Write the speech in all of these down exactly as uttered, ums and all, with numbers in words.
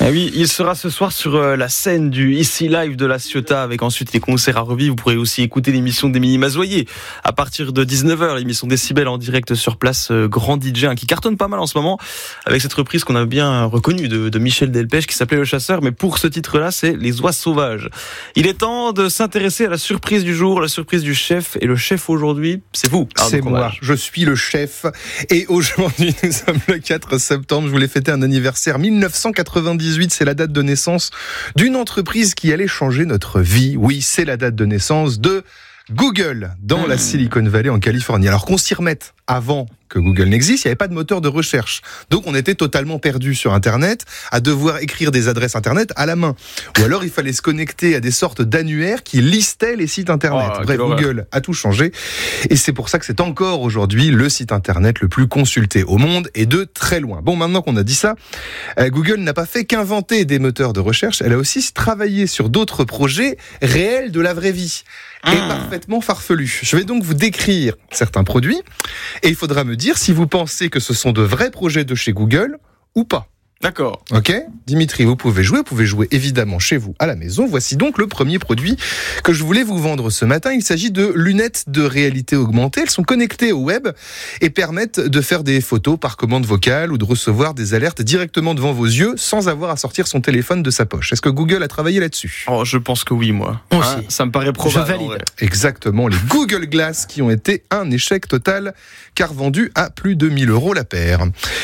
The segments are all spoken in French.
Ah oui, il sera ce soir sur euh, la scène du Ici Live de la Ciotat avec ensuite les concerts à revivre. Vous pourrez aussi écouter l'émission d'Émilie Mazoyer à partir de dix-neuf heures, l'émission Décibel en direct sur place, euh, grand D J hein, qui cartonne pas mal en ce moment avec cette reprise qu'on a bien reconnue de, de Michel Delpech qui s'appelait Le Chasseur, mais pour ce titre-là, c'est Les Oies Sauvages. Il est temps de s'intéresser à la surprise du jour, la surprise du chef, et le chef aujourd'hui, c'est vous. C'est moi, je suis le chef, et aujourd'hui nous sommes le quatre septembre, je voulais fêter un anniversaire dix-neuf cent quatre-vingt-dix-huit, c'est la date de naissance d'une entreprise qui allait changer notre vie. Oui, c'est la date de naissance de Google dans mmh. la Silicon Valley en Californie. Alors qu'on s'y remette, avant que Google n'existe, il n'y avait pas de moteur de recherche. Donc on était totalement perdu sur Internet, à devoir écrire des adresses Internet à la main. Ou alors il fallait se connecter à des sortes d'annuaires qui listaient les sites Internet. Oh, Bref, Google a tout changé. Et c'est pour ça que c'est encore aujourd'hui le site Internet le plus consulté au monde et de très loin. Bon, maintenant qu'on a dit ça, Google n'a pas fait qu'inventer des moteurs de recherche, elle a aussi travaillé sur d'autres projets réels de la vraie vie. Et mmh. parfaitement farfelus. Je vais donc vous décrire certains produits et il faudra me dire si vous pensez que ce sont de vrais projets de chez Google ou pas. D'accord. Ok, Dimitri, vous pouvez jouer, vous pouvez jouer évidemment chez vous à la maison. Voici donc le premier produit que je voulais vous vendre ce matin. Il s'agit de lunettes de réalité augmentée. Elles sont connectées au web et permettent de faire des photos par commande vocale ou de recevoir des alertes directement devant vos yeux sans avoir à sortir son téléphone de sa poche. Est-ce que Google a travaillé là-dessus ? Oh, je pense que oui, moi. Moi aussi. Hein, ça me paraît probable. Je valide. Exactement, les Google Glass qui ont été un échec total car vendus à plus de mille euros la paire.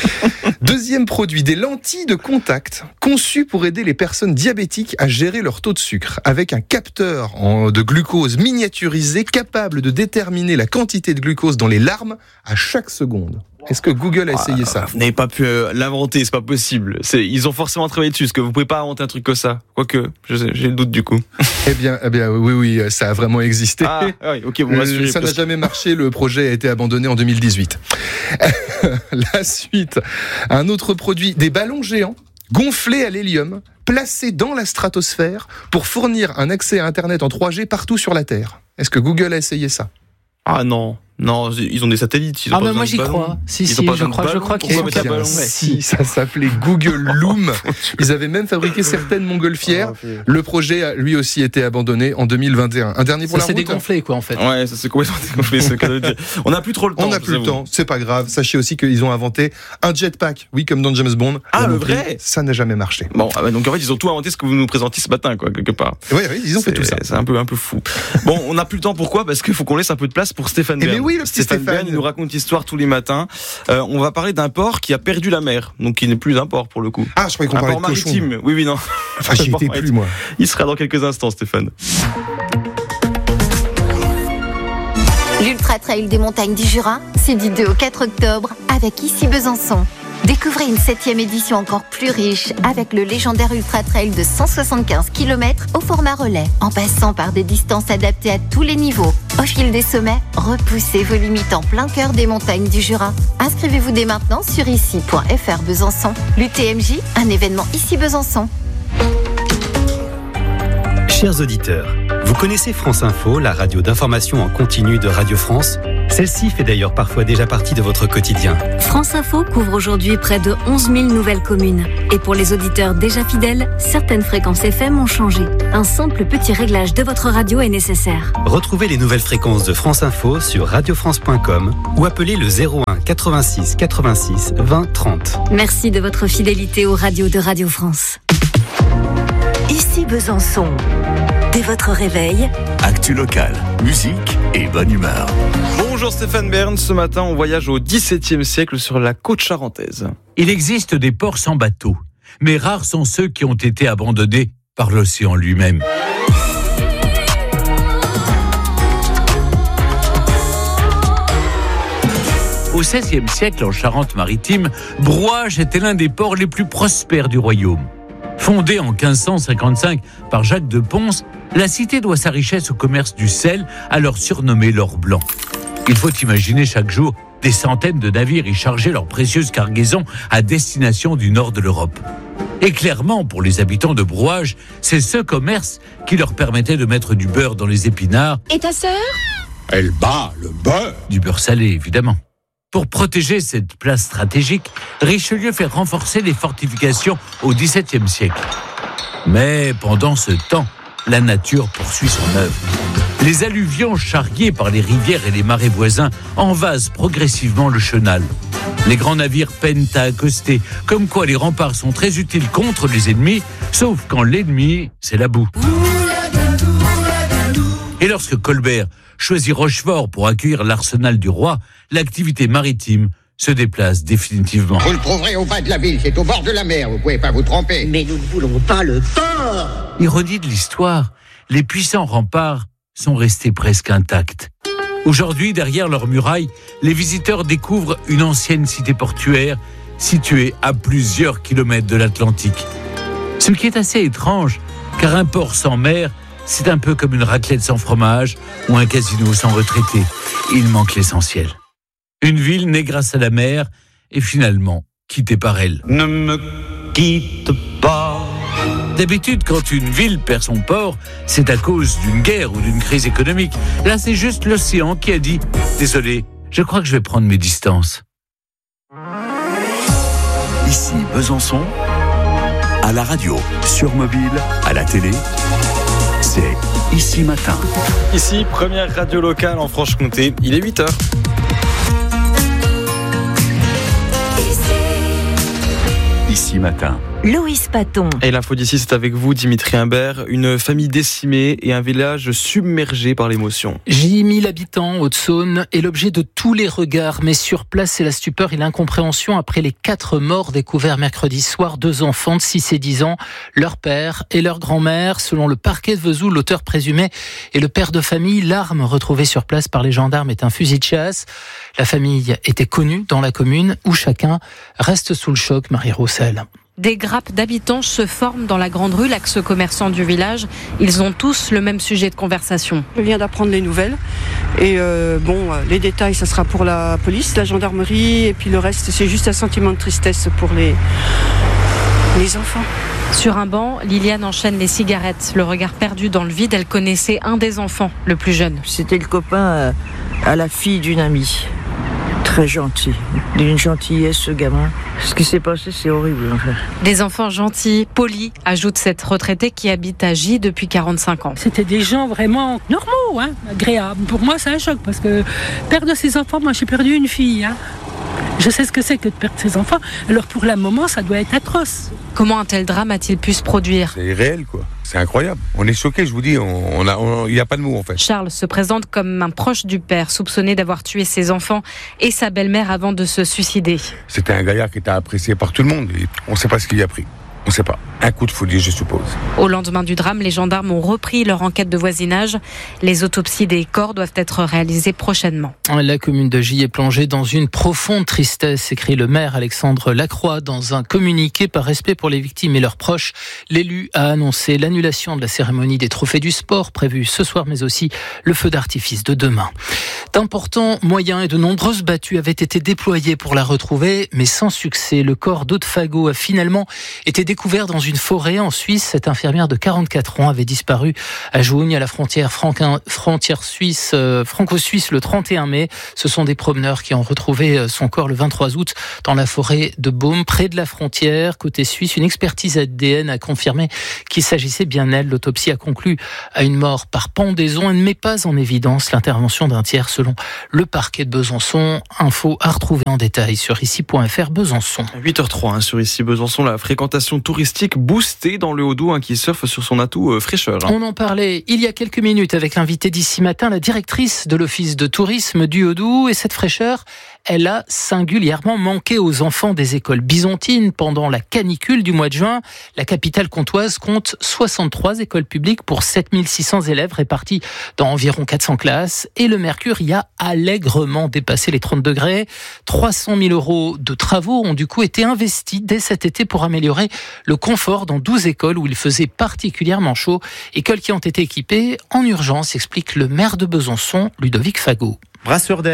Deuxième produit, des lentilles de contact conçues pour aider les personnes diabétiques à gérer leur taux de sucre avec un capteur de glucose miniaturisé capable de déterminer la quantité de glucose dans les larmes à chaque seconde. Est-ce que Google a essayé ah, ça ? Vous n'avez pas pu euh, l'inventer, c'est pas possible. C'est, ils ont forcément travaillé dessus, parce que vous pouvez pas inventer un truc comme ça. Quoique, je sais, j'ai le doute du coup. Eh bien, eh bien, oui, oui, ça a vraiment existé. Ah, oui, ok, vous m'assurez. Euh, ça n'a que... jamais marché, le projet a été abandonné en deux mille dix-huit. La suite, un autre produit, des ballons géants gonflés à l'hélium, placés dans la stratosphère pour fournir un accès à Internet en trois G partout sur la Terre. Est-ce que Google a essayé ça ? Ah non. Non, ils ont des satellites. Ils ont ah, pas mais moi j'y ballon. crois. Si, ils si, ont pas je crois, je crois qu'ils sont capables. Si, ça s'appelait Google Loom. Ils avaient même fabriqué certaines montgolfières. Oh, okay. Le projet a lui aussi été abandonné en deux mille vingt et un. Un dernier pour ça la route. Ça s'est dégonflé, quoi, en fait. Ouais, ça s'est complètement dégonflé, ce cas de dire. On n'a plus trop le temps. On n'a plus le temps, c'est pas grave. Sachez aussi qu'ils ont inventé un jetpack. Oui, comme dans James Bond. Ah, le vrai ? Ça n'a jamais marché. Bon, donc en fait, ils ont tout inventé ce que vous nous présentiez ce matin, quoi, quelque part. Oui, oui, ils ont fait tout ça. C'est un peu, un peu fou. Bon, on n'a plus le temps. Pourquoi ? Parce qu'il faut qu'on laisse un peu de place pour Stéphane Bern. Mais oui, le petit Stéphane, Stéphane. Bern, il nous raconte l'histoire tous les matins. Euh, on va parler d'un porc qui a perdu la mer, donc qui n'est plus un porc pour le coup. Ah, je croyais qu'on un parlait porc de cochon. maritime. Oui, oui, non. Ah, j'y étais plus, moi. Il sera dans quelques instants, Stéphane. L'Ultra Trail des montagnes du Jura, c'est du deux au quatre octobre avec Ici Besançon. Découvrez une septième édition encore plus riche avec le légendaire Ultra Trail de cent soixante-quinze kilomètres au format relais, en passant par des distances adaptées à tous les niveaux. Au fil des sommets, repoussez vos limites en plein cœur des montagnes du Jura. Inscrivez-vous dès maintenant sur ici point f r Besançon. L'U T M J, un événement Ici Besançon. Chers auditeurs, vous connaissez France Info, la radio d'information en continu de Radio France ? Celle-ci fait d'ailleurs parfois déjà partie de votre quotidien. France Info couvre aujourd'hui près de onze mille nouvelles communes. Et pour les auditeurs déjà fidèles, certaines fréquences F M ont changé. Un simple petit réglage de votre radio est nécessaire. Retrouvez les nouvelles fréquences de France Info sur radio france point com ou appelez le zéro un quatre-vingt-six quatre-vingt-six vingt trente. Merci de votre fidélité aux radios de Radio France. Ici Besançon. Dès votre réveil, actu locale, musique et bonne humeur. Bonjour Stéphane Bern, ce matin on voyage au dix-septième siècle sur la côte charentaise. Il existe des ports sans bateau, mais rares sont ceux qui ont été abandonnés par l'océan lui-même. Au seizième siècle, en Charente-Maritime, Brouage était l'un des ports les plus prospères du royaume. Fondée en quinze cent cinquante-cinq par Jacques de Pons, la cité doit sa richesse au commerce du sel, alors surnommé l'or blanc. Il faut imaginer chaque jour des centaines de navires y charger leurs précieuses cargaisons à destination du nord de l'Europe. Et clairement, pour les habitants de Brouage, c'est ce commerce qui leur permettait de mettre du beurre dans les épinards. Et ta sœur ? Elle bat le beurre. Du beurre salé, évidemment. Pour protéger cette place stratégique, Richelieu fait renforcer les fortifications au dix-septième siècle. Mais pendant ce temps, la nature poursuit son œuvre. Les alluvions charriées par les rivières et les marais voisins envasent progressivement le chenal. Les grands navires peinent à accoster, comme quoi les remparts sont très utiles contre les ennemis, sauf quand l'ennemi, c'est la boue. Et lorsque Colbert choisit Rochefort pour accueillir l'arsenal du roi, l'activité maritime se déplace définitivement. Vous le trouverez au bas de la ville, c'est au bord de la mer, vous pouvez pas vous tromper. Mais nous ne voulons pas le port. Ironie de l'histoire, les puissants remparts sont restés presque intacts. Aujourd'hui, derrière leurs murailles, les visiteurs découvrent une ancienne cité portuaire située à plusieurs kilomètres de l'Atlantique. Ce qui est assez étrange, car un port sans mer, c'est un peu comme une raclette sans fromage ou un casino sans retraité. Il manque l'essentiel. Une ville née grâce à la mer et finalement quittée par elle. Ne me quitte pas. D'habitude, quand une ville perd son port, c'est à cause d'une guerre ou d'une crise économique. Là, c'est juste l'océan qui a dit « Désolé, je crois que je vais prendre mes distances ». Ici Besançon, à la radio, sur mobile, à la télé, c'est Ici Matin. Ici, première radio locale en Franche-Comté, il est huit heures. Ici Matin. Loïs Paton. Et l'info d'ici, c'est avec vous, Dimitri Imbert. Une famille décimée et un village submergé par l'émotion. J mille habitants, Haute-Saône, est l'objet de tous les regards. Mais sur place, c'est la stupeur et l'incompréhension après les quatre morts découverts mercredi soir. Deux enfants de six et dix ans, leur père et leur grand-mère. Selon le parquet de Vesoul, l'auteur présumé est le père de famille. L'arme retrouvée sur place par les gendarmes est un fusil de chasse. La famille était connue dans la commune où chacun reste sous le choc. Marie Roussel. Des grappes d'habitants se forment dans la grande rue, l'axe commerçant du village. Ils ont tous le même sujet de conversation. Je viens d'apprendre les nouvelles. Et euh, bon, les détails, ça sera pour la police, la gendarmerie. Et puis le reste, c'est juste un sentiment de tristesse pour les, les enfants. Sur un banc, Liliane enchaîne les cigarettes. Le regard perdu dans le vide, elle connaissait un des enfants, le plus jeune. C'était le copain à la fille d'une amie. Très gentil, d'une gentillesse ce gamin. Ce qui s'est passé, c'est horrible en fait. Des enfants gentils, polis, ajoute cette retraitée qui habite à J depuis quarante-cinq ans. C'était des gens vraiment normaux, hein, agréables. Pour moi, c'est un choc parce que perdre ses enfants, moi j'ai perdu une fille. Hein. Je sais ce que c'est que de perdre ses enfants. Alors pour le moment, ça doit être atroce. Comment un tel drame a-t-il pu se produire ? C'est réel, quoi. C'est incroyable. On est choqués, je vous dis. Il n'y a, a pas de mots, en fait. Charles se présente comme un proche du père, soupçonné d'avoir tué ses enfants et sa belle-mère avant de se suicider. C'était un gaillard qui était apprécié par tout le monde. Et on ne sait pas ce qu'il y a pris. On ne sait pas. Un coup de folie, je suppose. Au lendemain du drame, les gendarmes ont repris leur enquête de voisinage. Les autopsies des corps doivent être réalisées prochainement. La commune de J est plongée dans une profonde tristesse, écrit le maire Alexandre Lacroix dans un communiqué. Par respect pour les victimes et leurs proches, l'élu a annoncé l'annulation de la cérémonie des trophées du sport prévue ce soir, mais aussi le feu d'artifice de demain. D'importants moyens et de nombreuses battues avaient été déployés pour la retrouver, mais sans succès. Le corps d'Aude Fagot a finalement été découvert dans une forêt en Suisse. Cette infirmière de quarante-quatre ans avait disparu à Jougne, à la frontière, franquin, frontière suisse, euh, franco-suisse, le trente et un mai. Ce sont des promeneurs qui ont retrouvé son corps le vingt-trois août dans la forêt de Baume, près de la frontière. Côté suisse, une expertise A D N a confirmé qu'il s'agissait bien d'elle. L'autopsie a conclu à une mort par pendaison et ne met pas en évidence l'intervention d'un tiers, selon le parquet de Besançon. Info à retrouver en détail sur ici point f r Besançon. huit heures zéro trois hein, sur ici Besançon, la fréquentation touristique boostée dans le Haut-Doubs hein, qui surfe sur son atout euh, fraîcheur. Hein. On en parlait il y a quelques minutes avec l'invité d'ici matin, la directrice de l'Office de tourisme du Haut-Doubs. Et cette fraîcheur, elle a singulièrement manqué aux enfants des écoles byzantines pendant la canicule du mois de juin. La capitale comtoise compte soixante-trois écoles publiques pour sept mille six cents élèves répartis dans environ quatre cents classes. Et le mercure y a allègrement dépassé les trente degrés. trois cent mille euros de travaux ont du coup été investis dès cet été pour améliorer le confort dans douze écoles où il faisait particulièrement chaud. Écoles qui ont été équipées en urgence, explique le maire de Besançon, Ludovic Fagot. Brasseurs d'air,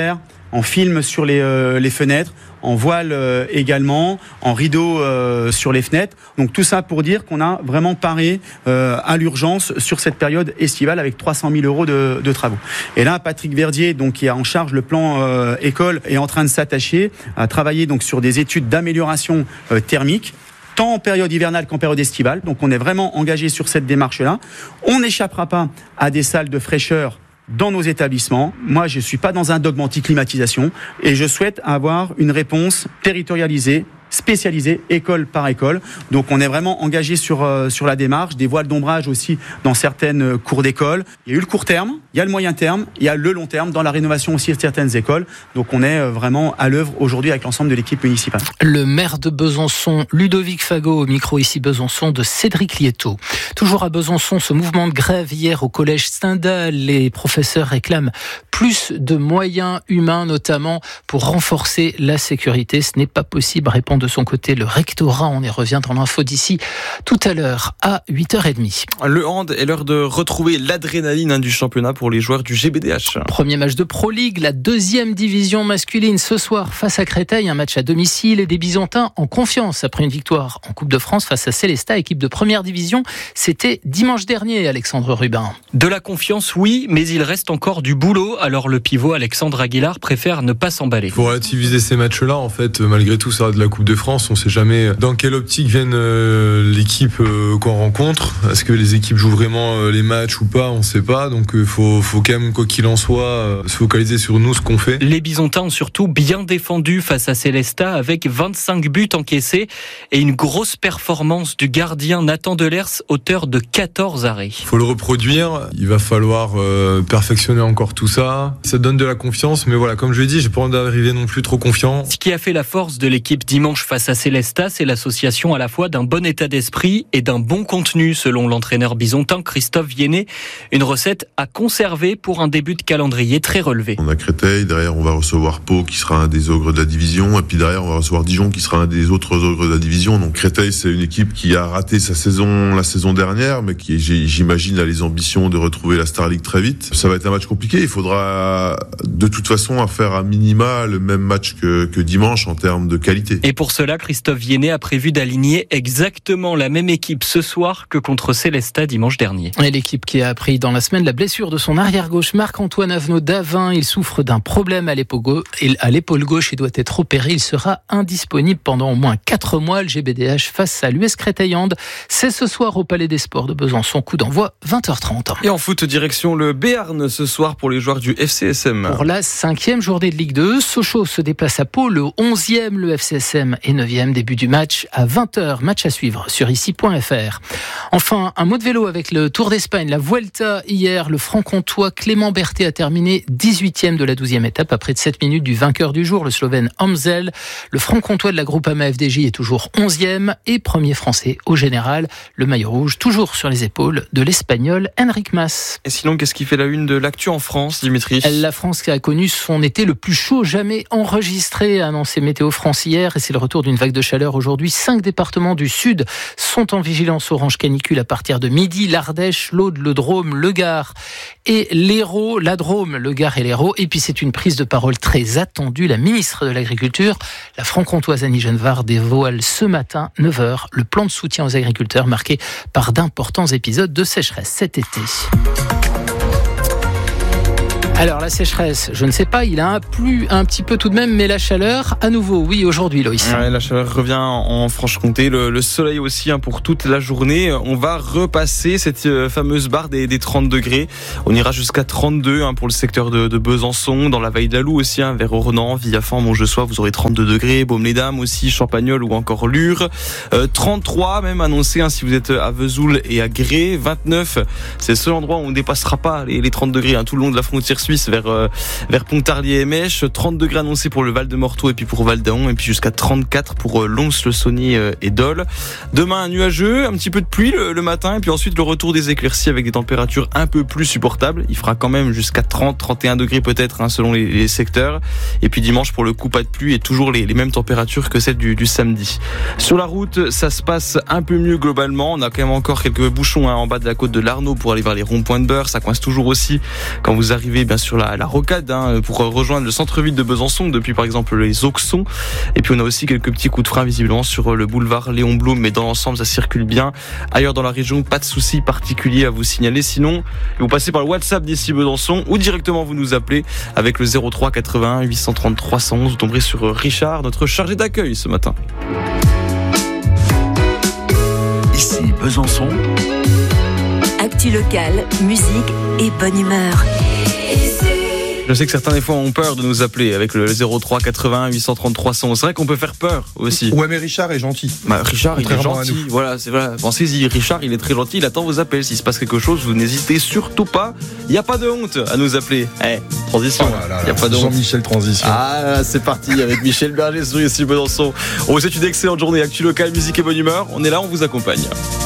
en film sur les, euh, les fenêtres, en voile euh, également, en rideau euh, sur les fenêtres. Donc tout ça pour dire qu'on a vraiment paré euh, à l'urgence sur cette période estivale avec trois cent mille euros de, de travaux. Et là, Patrick Verdier, donc qui a en charge le plan euh, école, est en train de s'attacher à travailler donc sur des études d'amélioration euh, thermique, tant en période hivernale qu'en période estivale. Donc on est vraiment engagé sur cette démarche-là. On n'échappera pas à des salles de fraîcheur dans nos établissements. Moi, je ne suis pas dans un dogme anti-climatisation et je souhaite avoir une réponse territorialisée, spécialisée, école par école. Donc on est vraiment engagé sur, euh, sur la démarche, des voiles d'ombrage aussi dans certaines cours d'école. Il y a eu le court terme, il y a le moyen terme, il y a le long terme dans la rénovation aussi de certaines écoles. Donc on est vraiment à l'œuvre aujourd'hui avec l'ensemble de l'équipe municipale. Le maire de Besançon, Ludovic Fagot, au micro ici Besançon de Cédric Lietto. Toujours à Besançon, ce mouvement de grève hier au collège Stendhal, les professeurs réclament plus de moyens humains, notamment pour renforcer la sécurité. Ce n'est pas possible, répond de son côté le rectorat. On y revient dans l'info d'ici tout à l'heure à huit heures trente. Le hand est l'heure de retrouver l'adrénaline du championnat pour les joueurs du G B D H. Premier match de Pro League, la deuxième division masculine ce soir face à Créteil, un match à domicile et des Byzantins en confiance après une victoire en Coupe de France face à Célestat, équipe de première division. C'était dimanche dernier, Alexandre Rubin. De la confiance, oui, mais il reste encore du boulot. Alors le pivot Alexandre Aguilar préfère ne pas s'emballer. Il faut relativiser ces matchs-là. En fait, malgré tout, ça reste de la Coupe de France. On ne sait jamais dans quelle optique vienne euh, l'équipe euh, qu'on rencontre. Est-ce que les équipes jouent vraiment euh, les matchs ou pas? On ne sait pas. Donc il euh, faut, faut quand même, quoi qu'il en soit, euh, se focaliser sur nous, ce qu'on fait. Les Byzantins ont surtout bien défendu face à Célestat avec vingt-cinq buts encaissés et une grosse performance du gardien Nathan Delers, auteur de quatorze arrêts. Il faut le reproduire. Il va falloir euh, perfectionner encore tout ça. Ça donne de la confiance, mais voilà, comme je l'ai dit, j'ai pas envie d'arriver non plus trop confiant. Ce qui a fait la force de l'équipe dimanche face à Célestat, c'est l'association à la fois d'un bon état d'esprit et d'un bon contenu, selon l'entraîneur byzantin Christophe Viennet. Une recette à conserver pour un début de calendrier très relevé. On a Créteil, derrière on va recevoir Pau qui sera un des ogres de la division, et puis derrière on va recevoir Dijon qui sera un des autres ogres de la division. Donc Créteil, c'est une équipe qui a raté sa saison la saison dernière, mais qui, j'imagine, a les ambitions de retrouver la Star League très vite. Ça va être un match compliqué. Il faudra de toute façon faire à minima le même match que, que dimanche en termes de qualité. Et pour cela, Christophe Viennet a prévu d'aligner exactement la même équipe ce soir que contre Célestat dimanche dernier. Et l'équipe qui a appris dans la semaine la blessure de son arrière-gauche Marc-Antoine Avenot d'Avin. Il souffre d'un problème à l'épaule gauche et doit être opéré. Il sera indisponible pendant au moins quatre mois. Le G B D H face à l'U S Créteil Hand. C'est ce soir au Palais des Sports de Besançon. Coup d'envoi vingt heures trente. Et en foot, direction le Béarn ce soir pour les joueurs du F C S M. Pour la cinquième journée de Ligue deux, Sochaux se déplace à Pau, le onzième, le F C S M est neuvième. Début du match à vingt heures. Match à suivre sur ici point f r. Enfin, un mot de vélo avec le Tour d'Espagne. La Vuelta hier, le franc-comtois Clément Berthet a terminé dix-huitième de la douzième étape après de sept minutes du vainqueur du jour, le Slovène Amsel. Le franc-comtois de la Groupama F D J est toujours onzième et premier français au général. Le maillot rouge toujours sur les épaules de l'Espagnol Enric Mas. Et sinon, qu'est-ce qui fait la une de l'actu en France, Dimitri? La France qui a connu son été le plus chaud jamais enregistré, a annoncé Météo France hier, et c'est le retour d'une vague de chaleur aujourd'hui. Cinq départements du sud sont en vigilance orange canicule à partir de midi. L'Ardèche, l'Aude, le Drôme, le Gard et l'Hérault, la Drôme, le Gard et l'Hérault. Et puis c'est une prise de parole très attendue. La ministre de l'Agriculture, la franc-comtoise Annie Genevard, dévoile ce matin, neuf heures, le plan de soutien aux agriculteurs marqué par d'importants épisodes de sécheresse cet été. Alors la sécheresse, je ne sais pas, il a plu un petit peu tout de même, mais la chaleur, à nouveau, oui, aujourd'hui, Loïs. Ouais, la chaleur revient en Franche-Comté, le, le soleil aussi hein, pour toute la journée. On va repasser cette euh, fameuse barre des, des trente degrés. On ira jusqu'à trente-deux hein, pour le secteur de, de Besançon, dans la Vallée d'Alou aussi, hein, vers Ornans, Villafan, Montjesois, vous aurez trente-deux degrés, Baume-les-Dames aussi, Champagnole ou encore Lure. Euh, trente-trois même annoncé hein, si vous êtes à Vesoul et à Gré. vingt-neuf, c'est le seul endroit où on ne dépassera pas les, les trente degrés hein, tout le long de la frontière suisse. Vers, euh, vers Pontarlier et Mèche, trente degrés annoncés pour le Val de Morteau et puis pour Val d'Aon, et puis jusqu'à trente-quatre pour euh, Lons-le-Saunier euh, et Dole. Demain, un nuageux, un petit peu de pluie le, le matin, et puis ensuite le retour des éclaircies avec des températures un peu plus supportables. Il fera quand même jusqu'à trente, trente et un degrés peut-être hein, selon les, les secteurs. Et puis dimanche, pour le coup, pas de pluie et toujours les, les mêmes températures que celles du, du samedi. Sur la route, ça se passe un peu mieux globalement. On a quand même encore quelques bouchons hein, en bas de la côte de l'Arnaud pour aller vers les ronds-points de Beurre. Ça coince toujours aussi quand vous arrivez bien sur la, la rocade hein, pour rejoindre le centre-ville de Besançon depuis par exemple les Auxons. Et puis on a aussi quelques petits coups de frein visiblement sur le boulevard Léon Blum, mais dans l'ensemble ça circule bien. Ailleurs dans la région, pas de soucis particuliers à vous signaler. Sinon, vous passez par le WhatsApp d'ici Besançon ou directement vous nous appelez avec le zéro trois quatre-vingt-un huit cent trente trois cent onze. Vous tomberez sur Richard, notre chargé d'accueil ce matin. Ici Besançon. Actu locale, musique et bonne humeur. Je sais que certains des fois ont peur de nous appeler avec le zéro trois quatre-vingt-un huit cent trente trois cent. C'est vrai qu'on peut faire peur aussi. Ouais, mais Richard est gentil. Bah, Richard, il est gentil. Voilà, c'est voilà. Pensez-y, Richard, il est très gentil. Il attend vos appels. S'il se passe quelque chose, vous n'hésitez surtout pas. Il n'y a pas de honte à nous appeler. Eh, transition. Oh là là, il n'y a pas de honte. Jean-Michel Transition. Ah, c'est parti avec Michel Berger sur ici Besançon. On vous souhaite une excellente journée. Actu locale, musique et bonne humeur. On est là, on vous accompagne.